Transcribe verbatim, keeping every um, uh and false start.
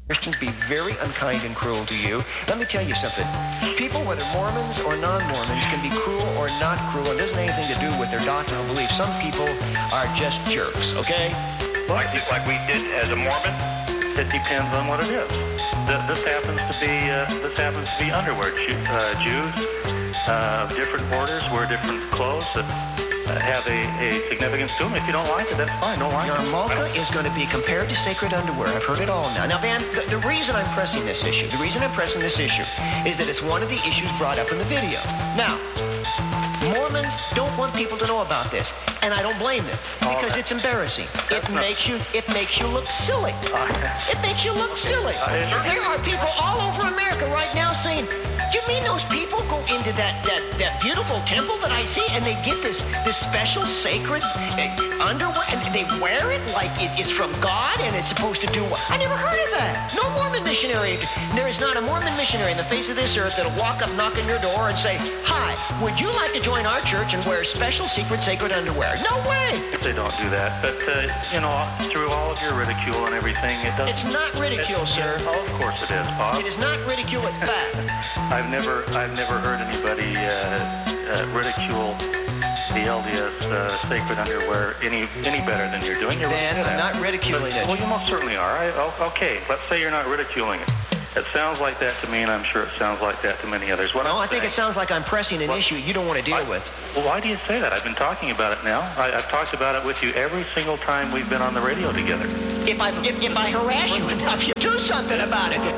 Christians be very unkind and cruel to you. Let me tell you something. People, whether Mormons or non-Mormons, can be cruel or not cruel. It doesn't have anything to do with their doctrinal beliefs. Some people are just jerks, okay? Like, like we did as a Mormon? It depends on what it is. Th- this happens to be uh, this happens to be underwear. Jew- uh, Jews uh, of different orders wear different clothes that uh, have a, a significance to them. If you don't like it, that's fine. Don't like Your it. Yarmulke is going to be compared to sacred underwear. I've heard it all now. Now, Van, the, the reason I'm pressing this issue, the reason I'm pressing this issue is that it's one of the issues brought up in the video. Now, Mormons don't want people to know about this, and I don't blame them because it's embarrassing. It makes you it makes you look silly. It makes you look silly. There are people all over America right now saying, "You mean those people go into that that, that beautiful temple that I see, and they get this this special sacred uh, underwear, and they wear it like it, it's from God, and it's supposed to do what?" I never heard of that. No Mormon missionary. There is not a Mormon missionary in the face of this earth that'll walk up, knock on your door, and say, "Hi, would you like to join our church and wear special secret sacred underwear?" No way. They don't do that. But, uh, you know, through all of your ridicule and everything, it doesn't... It's not ridicule, it's, sir. Oh, of course it is, Bob. It is not ridicule, it's fact. I've never I've never heard anybody uh, uh, ridicule the L D S uh, sacred underwear any any better than you're doing. You're Dan, I'm not ridiculing but, it. Well, you most certainly are. I, oh, okay, let's say you're not ridiculing it. It sounds like that to me, and I'm sure it sounds like that to many others. What No, I'm I think saying, it sounds like I'm pressing an What? issue you don't want to deal I, with. Well, why do you say that? I've been talking about it now. I, I've talked about it with you every single time we've been on the radio together. If I if, if I harass you enough, you do something about it.